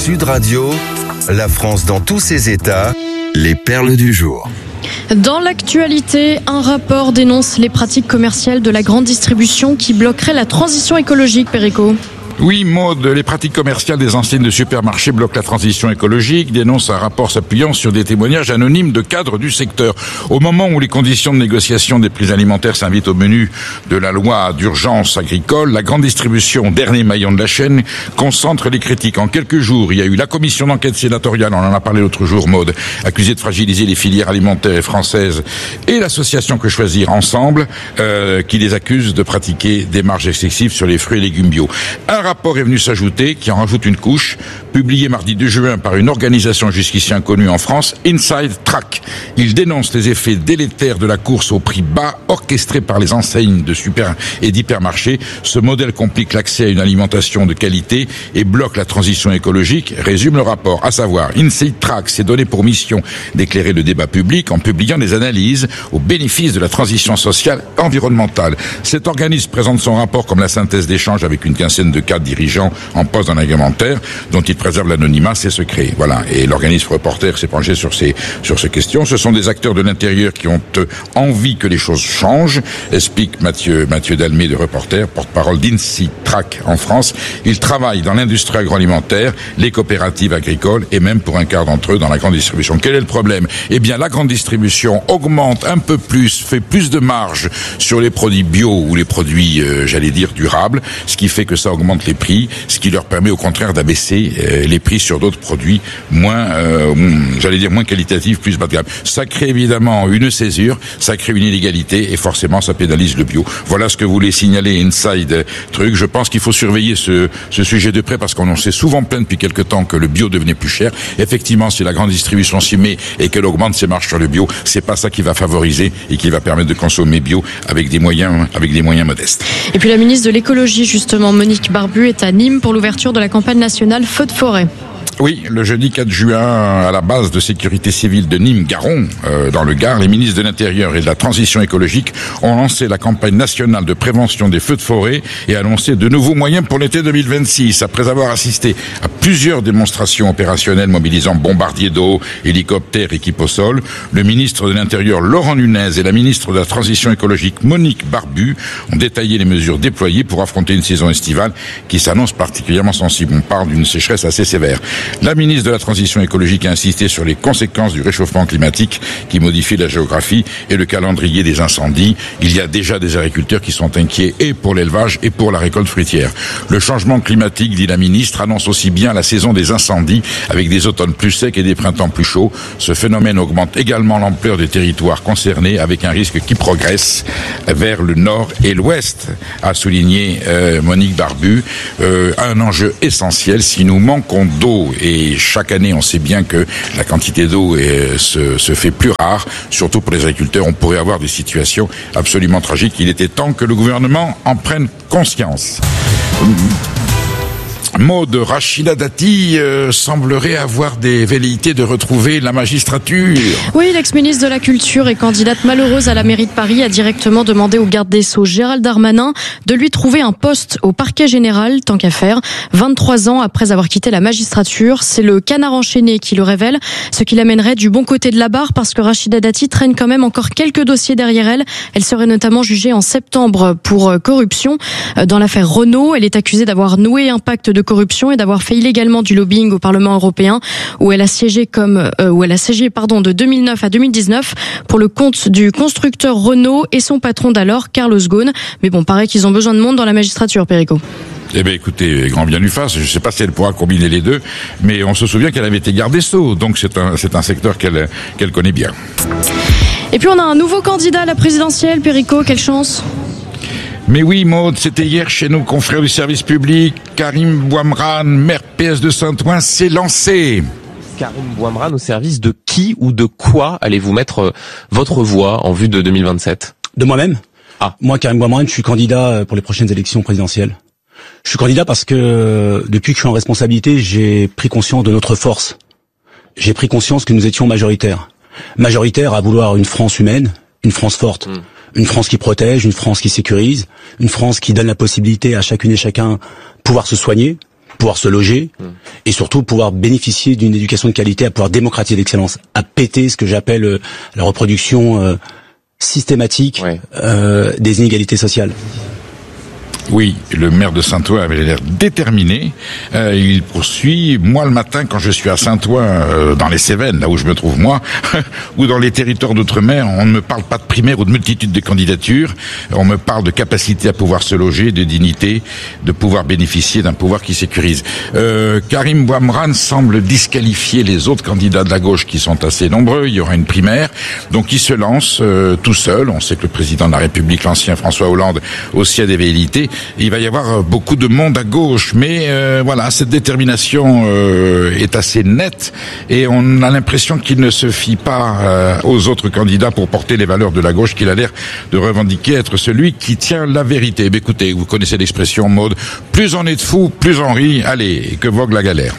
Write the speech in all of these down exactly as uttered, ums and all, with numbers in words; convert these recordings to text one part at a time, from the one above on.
Sud Radio, la France dans tous ses états, les perles du jour. Dans l'actualité, un rapport dénonce les pratiques commerciales de la grande distribution qui bloqueraient la transition écologique, Perico. Oui, Maud, les pratiques commerciales des enseignes de supermarchés bloquent la transition écologique, dénonce un rapport s'appuyant sur des témoignages anonymes de cadres du secteur. Au moment où les conditions de négociation des prix alimentaires s'invitent au menu de la loi d'urgence agricole, la grande distribution, dernier maillon de la chaîne, concentre les critiques. En quelques jours, il y a eu la commission d'enquête sénatoriale, on en a parlé l'autre jour, Maud, accusée de fragiliser les filières alimentaires françaises, et l'association Que Choisir Ensemble, euh, qui les accuse de pratiquer des marges excessives sur les fruits et légumes bio. Un rapport est venu s'ajouter, qui en rajoute une couche, publié mardi deux juin par une organisation jusqu'ici inconnue en France, Inside Track. Il dénonce les effets délétères de la course au prix bas orchestrée par les enseignes de super et d'hypermarchés. Ce modèle complique l'accès à une alimentation de qualité et bloque la transition écologique, résume le rapport. À savoir, Inside Track s'est donné pour mission d'éclairer le débat public en publiant des analyses au bénéfice de la transition sociale et environnementale. Cet organisme présente son rapport comme la synthèse d'échanges avec une quinzaine de cadres dirigeants en poste dans l'alimentaire, dont il préserve l'anonymat, ses secrets. Voilà. Et l'organisme Reporter s'est penché sur ces, sur ces questions. Ce sont des acteurs de l'intérieur qui ont envie que les choses changent, explique Mathieu, Mathieu Dalmé de Reporter, porte-parole d'Inside Track en France. Ils travaillent dans l'industrie agroalimentaire, les coopératives agricoles et même pour un quart d'entre eux dans la grande distribution. Quel est le problème? Eh bien, la grande distribution augmente un peu plus, fait plus de marge sur les produits bio ou les produits, euh, j'allais dire, durables, ce qui fait que ça augmente les prix, ce qui leur permet au contraire d'abaisser euh, les prix sur d'autres produits moins, euh, j'allais dire moins qualitatifs, plus bas de gamme. Ça crée évidemment une césure, ça crée une inégalité et forcément ça pénalise le bio. Voilà ce que voulait signaler Inside Truc. Je pense qu'il faut surveiller ce, ce sujet de près parce qu'on en s'est souvent plaint depuis quelque temps que le bio devenait plus cher. Effectivement, si la grande distribution s'y met et qu'elle augmente ses marges sur le bio, c'est pas ça qui va favoriser et qui va permettre de consommer bio avec des moyens, avec des moyens modestes. Et puis la ministre de l'écologie, justement, Monique Barbu, est à Nîmes pour l'ouverture de la campagne nationale Feux de forêt. Oui, le jeudi quatre juin, à la base de sécurité civile de Nîmes-Garon, euh, dans le Gard, les ministres de l'Intérieur et de la Transition écologique ont lancé la campagne nationale de prévention des feux de forêt et annoncé de nouveaux moyens pour l'été deux mille vingt-six. Après avoir assisté à plusieurs démonstrations opérationnelles mobilisant bombardiers d'eau, hélicoptères, équipes au sol, le ministre de l'Intérieur Laurent Nunez et la ministre de la Transition écologique Monique Barbu ont détaillé les mesures déployées pour affronter une saison estivale qui s'annonce particulièrement sensible. On parle d'une sécheresse assez sévère. La ministre de la Transition écologique a insisté sur les conséquences du réchauffement climatique qui modifie la géographie et le calendrier des incendies. Il y a déjà des agriculteurs qui sont inquiets et pour l'élevage et pour la récolte fruitière. Le changement climatique, dit la ministre, annonce aussi bien la saison des incendies avec des automnes plus secs et des printemps plus chauds. Ce phénomène augmente également l'ampleur des territoires concernés avec un risque qui progresse vers le nord et l'ouest, a souligné euh, Monique Barbu. Euh, un enjeu essentiel si nous manquons d'eau. Et chaque année, on sait bien que la quantité d'eau est, se, se fait plus rare, surtout pour les agriculteurs. On pourrait avoir des situations absolument tragiques. Il était temps que le gouvernement en prenne conscience. Maud, Rachida Dati euh, semblerait avoir des velléités de retrouver la magistrature. Oui, l'ex-ministre de la Culture et candidate malheureuse à la mairie de Paris a directement demandé au garde des Sceaux Gérald Darmanin de lui trouver un poste au parquet général, tant qu'à faire. vingt-trois ans après avoir quitté la magistrature, c'est le Canard enchaîné qui le révèle, ce qui l'amènerait du bon côté de la barre parce que Rachida Dati traîne quand même encore quelques dossiers derrière elle. Elle serait notamment jugée en septembre pour corruption. Dans l'affaire Renault, elle est accusée d'avoir noué un pacte de corruption et d'avoir fait illégalement du lobbying au Parlement européen où elle a siégé comme euh, où elle a siégé pardon de deux mille neuf à deux mille dix-neuf pour le compte du constructeur Renault et son patron d'alors Carlos Ghosn. Mais bon, paraît qu'ils ont besoin de monde dans la magistrature, Perico. Eh bien, écoutez, grand bien lui fasse. Je ne sais pas si elle pourra combiner les deux, mais on se souvient qu'elle avait été garde des Sceaux, donc c'est un c'est un secteur qu'elle qu'elle connaît bien. Et puis on a un nouveau candidat à la présidentielle, Perico. Quelle chance! Mais oui, Maud, c'était hier chez nos confrères du service public. Karim Bouamran, maire P S de Saint-Ouen, s'est lancé. Karim Bouamran, au service de qui ou de quoi allez-vous mettre votre voix en vue de deux mille vingt-sept? De moi-même. Ah. Moi, Karim Bouamran, je suis candidat pour les prochaines élections présidentielles. Je suis candidat parce que depuis que je suis en responsabilité, j'ai pris conscience de notre force. J'ai pris conscience que nous étions majoritaires. Majoritaires à vouloir une France humaine, une France forte. Mmh. Une France qui protège, une France qui sécurise, une France qui donne la possibilité à chacune et chacun de pouvoir se soigner, pouvoir se loger mmh. et surtout pouvoir bénéficier d'une éducation de qualité, à pouvoir démocratiser l'excellence, à péter ce que j'appelle euh, la reproduction euh, systématique ouais. euh, des inégalités sociales. Oui, le maire de Saint-Ouen avait l'air déterminé. Euh, il poursuit. Moi, le matin, quand je suis à Saint-Ouen, euh, dans les Cévennes, là où je me trouve moi, ou dans les territoires d'outre-mer, on ne me parle pas de primaire ou de multitude de candidatures. On me parle de capacité à pouvoir se loger, de dignité, de pouvoir bénéficier d'un pouvoir qui sécurise. Euh, Karim Bouamrane semble disqualifier les autres candidats de la gauche qui sont assez nombreux. Il y aura une primaire. Donc, il se lance euh, tout seul. On sait que le président de la République, l'ancien François Hollande, aussi a des velléités. Il va y avoir beaucoup de monde à gauche, mais euh, voilà, cette détermination euh, est assez nette et on a l'impression qu'il ne se fie pas euh, aux autres candidats pour porter les valeurs de la gauche qu'il a l'air de revendiquer être celui qui tient la vérité. Mais écoutez, vous connaissez l'expression mode, plus on est de fous, plus on rit, allez, que vogue la galère.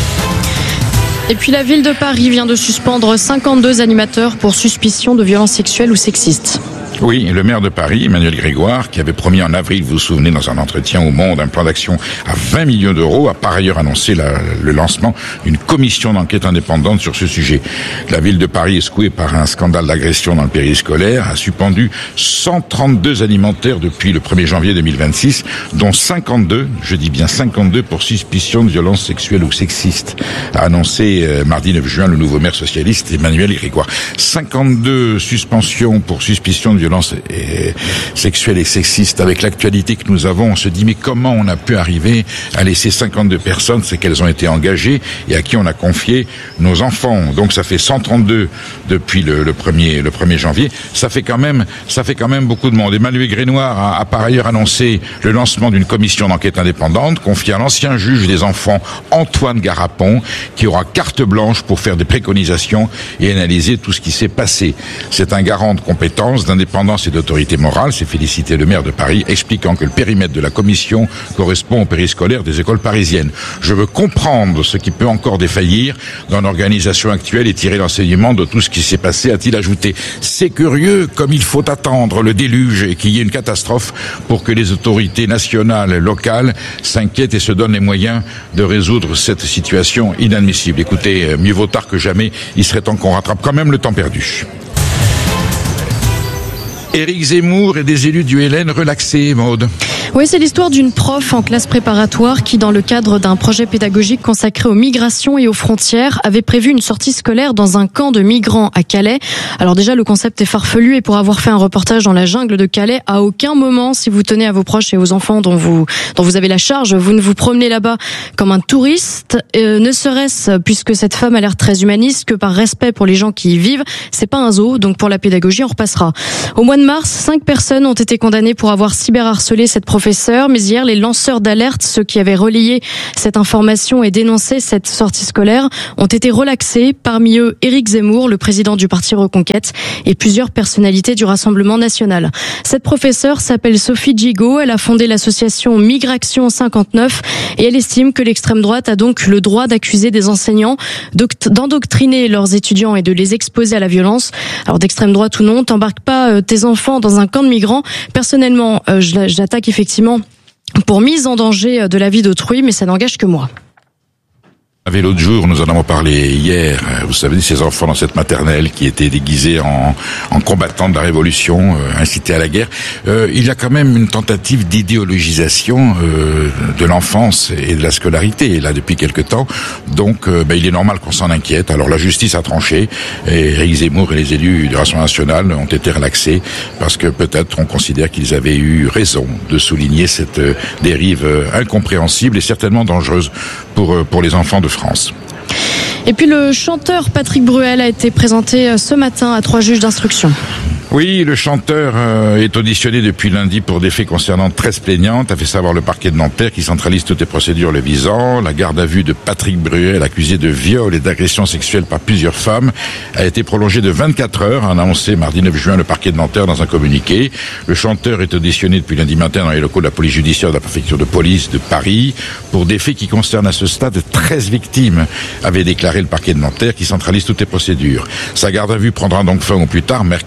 Et puis la ville de Paris vient de suspendre cinquante-deux animateurs pour suspicion de violences sexuelles ou sexistes. Oui, le maire de Paris, Emmanuel Grégoire, qui avait promis en avril, vous vous souvenez, dans un entretien au Monde, un plan d'action à vingt millions d'euros, a par ailleurs annoncé la, le lancement d'une commission d'enquête indépendante sur ce sujet. La ville de Paris est secouée par un scandale d'agression dans le périscolaire, a suspendu cent trente-deux animateurs depuis le premier janvier deux mille vingt-six, dont cinquante-deux, je dis bien cinquante-deux, pour suspicion de violences sexuelles ou sexistes, a annoncé euh, mardi neuf juin le nouveau maire socialiste Emmanuel Grégoire. cinquante-deux suspensions pour suspicion de violences sexuelle et sexiste. Avec l'actualité que nous avons, on se dit mais comment on a pu arriver à laisser cinquante-deux personnes, c'est qu'elles ont été engagées et à qui on a confié nos enfants. Donc ça fait cent trente-deux depuis le, le premier le premier janvier. Ça fait quand même ça fait quand même beaucoup de monde. Emmanuel Grégoire a, a par ailleurs annoncé le lancement d'une commission d'enquête indépendante confiée à l'ancien juge des enfants Antoine Garapon, qui aura carte blanche pour faire des préconisations et analyser tout ce qui s'est passé. C'est un garant de compétences, d'indépendance et d'autorité morale, s'est félicité le maire de Paris, expliquant que le périmètre de la commission correspond au périscolaire des écoles parisiennes. Je veux comprendre ce qui peut encore défaillir dans l'organisation actuelle et tirer l'enseignement de tout ce qui s'est passé, a-t-il ajouté. C'est curieux, comme il faut attendre le déluge et qu'il y ait une catastrophe pour que les autorités nationales, locales s'inquiètent et se donnent les moyens de résoudre cette situation inadmissible. Écoutez, mieux vaut tard que jamais, il serait temps qu'on rattrape quand même le temps perdu. Éric Zemmour et des élus du L N relaxés, Maude. Oui, c'est l'histoire d'une prof en classe préparatoire qui, dans le cadre d'un projet pédagogique consacré aux migrations et aux frontières, avait prévu une sortie scolaire dans un camp de migrants à Calais. Alors déjà, le concept est farfelu et pour avoir fait un reportage dans la jungle de Calais, à aucun moment, si vous tenez à vos proches et aux enfants dont vous dont vous avez la charge, vous ne vous promenez là-bas comme un touriste, euh, ne serait-ce, puisque cette femme a l'air très humaniste, que par respect pour les gens qui y vivent. C'est pas un zoo, donc pour la pédagogie, on repassera. Au mois de mars, cinq personnes ont été condamnées pour avoir cyberharcelé cette professeure, mais hier, les lanceurs d'alerte, ceux qui avaient relayé cette information et dénoncé cette sortie scolaire, ont été relaxés. Parmi eux, Éric Zemmour, le président du parti Reconquête, et plusieurs personnalités du Rassemblement national. Cette professeure s'appelle Sophie Gigot. Elle a fondé l'association Migration cinquante-neuf et elle estime que l'extrême droite a donc le droit d'accuser des enseignants d'endoctriner leurs étudiants et de les exposer à la violence. Alors d'extrême droite ou non, t'embarques pas tes enfants dans un camp de migrants. Personnellement, j'attaque effectivement pour mise en danger de la vie d'autrui, mais ça n'engage que moi. L'autre jour, nous en avons parlé hier, vous savez, ces enfants dans cette maternelle qui étaient déguisés en, en combattants de la Révolution, euh, incités à la guerre. Euh, il y a quand même une tentative d'idéologisation euh, de l'enfance et de la scolarité, là, depuis quelque temps. Donc, euh, ben, il est normal qu'on s'en inquiète. Alors, la justice a tranché, et Éric Zemmour et les élus du Rassemblement national ont été relaxés, parce que peut-être on considère qu'ils avaient eu raison de souligner cette euh, dérive euh, incompréhensible et certainement dangereuse pour, euh, pour les enfants de France. France. Et puis le chanteur Patrick Bruel a été présenté ce matin à trois juges d'instruction. Oui, le chanteur euh, est auditionné depuis lundi pour des faits concernant treize plaignantes, a fait savoir le parquet de Nanterre qui centralise toutes les procédures le visant. La garde à vue de Patrick Bruel, accusé de viol et d'agression sexuelle par plusieurs femmes, a été prolongée de vingt-quatre heures, a annoncé mardi neuf juin le parquet de Nanterre dans un communiqué. Le chanteur est auditionné depuis lundi matin dans les locaux de la police judiciaire de la préfecture de police de Paris pour des faits qui concernent à ce stade treize victimes, avait déclaré le parquet de Nanterre qui centralise toutes les procédures. Sa garde à vue prendra donc fin au plus tard mercredi matin.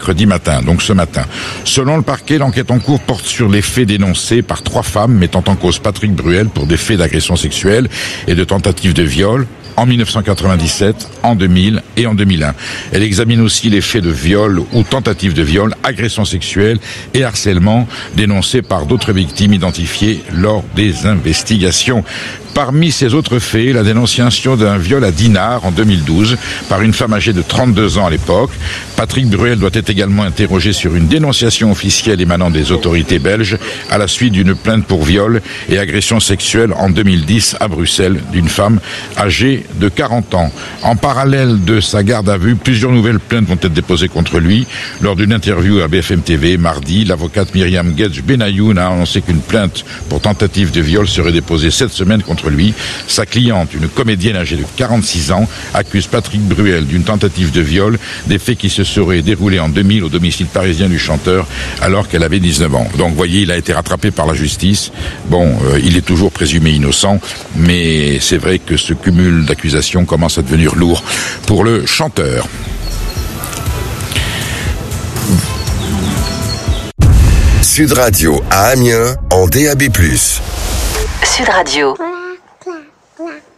matin, donc ce matin. Selon le parquet, l'enquête en cours porte sur les faits dénoncés par trois femmes mettant en cause Patrick Bruel pour des faits d'agression sexuelle et de tentative de viol en mille neuf cent quatre-vingt-dix-sept, en deux mille et en deux mille un. Elle examine aussi les faits de viol ou tentative de viol, agression sexuelle et harcèlement dénoncés par d'autres victimes identifiées lors des investigations. Parmi ces autres faits, la dénonciation d'un viol à Dinard en deux mille douze par une femme âgée de trente-deux ans à l'époque. Patrick Bruel doit être également interrogé sur une dénonciation officielle émanant des autorités belges à la suite d'une plainte pour viol et agression sexuelle en deux mille dix à Bruxelles d'une femme âgée de quarante ans. En parallèle de sa garde à vue, plusieurs nouvelles plaintes vont être déposées contre lui. Lors d'une interview à B F M T V mardi, l'avocate Myriam Gedj Benayoun a annoncé qu'une plainte pour tentative de viol serait déposée cette semaine contre lui. Sa cliente, une comédienne âgée de quarante-six ans, accuse Patrick Bruel d'une tentative de viol, des faits qui se seraient déroulés en deux mille au domicile parisien du chanteur alors qu'elle avait dix-neuf ans. Donc, vous voyez, il a été rattrapé par la justice. Bon, euh, il est toujours présumé innocent, mais c'est vrai que ce cumul d'accusations commence à devenir lourd pour le chanteur. Sud Radio à Amiens en D A B plus. Sud Radio. Clac, clac, clac.